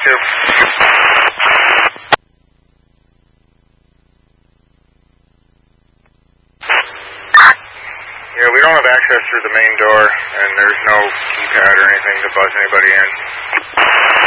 2. Yeah, we don't have access through the main door, and there's no keypad or anything to buzz anybody in.